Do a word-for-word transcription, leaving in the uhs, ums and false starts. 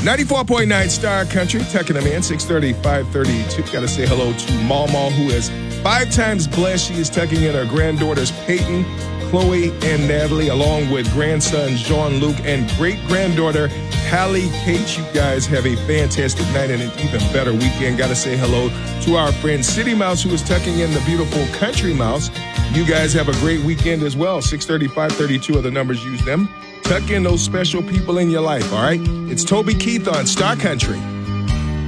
ninety-four point nine Star Country, tucking them in, six thirty, five thirty-two. Got to say hello to Mama, who is five times blessed. She is tucking in her granddaughters, Peyton, Chloe, and Natalie, along with grandsons, Jean-Luc, and great-granddaughter, Hallie Kate. You guys have a fantastic night and an even better weekend. Got to say hello to our friend City Mouse, who is tucking in the beautiful Country Mouse. You guys have a great weekend as well. six thirty, five thirty-two are the numbers. Use them. Tuck in those special people in your life, all right? It's Toby Keith on Star Country.